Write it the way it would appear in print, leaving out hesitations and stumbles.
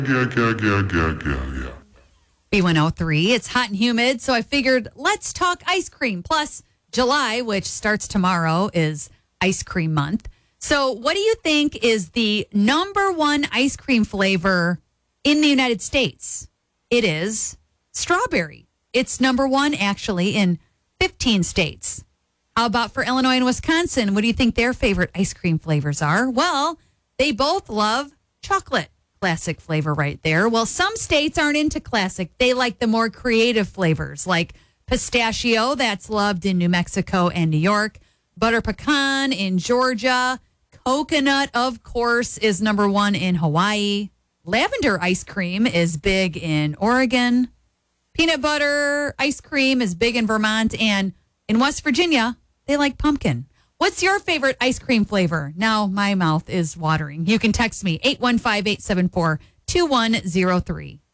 Yeah. B103. It's hot and humid, so I figured let's talk ice cream. Plus, July, which starts tomorrow, is ice cream month. So, what do you think is the number one ice cream flavor in the United States? It is strawberry. It's number one, actually, in 15 states. How about for Illinois and Wisconsin? What do you think their favorite ice cream flavors are? Well, they both love chocolate. Classic flavor right there. Well, some states aren't into classic. They like the more creative flavors like pistachio, that's loved in New Mexico and New York. Butter pecan in Georgia. Coconut, of course, is number one in Hawaii. Lavender ice cream is big in Oregon. Peanut butter ice cream is big in Vermont. And in West Virginia, they like pumpkin. What's your favorite ice cream flavor? Now my mouth is watering. You can text me 815-874-2103.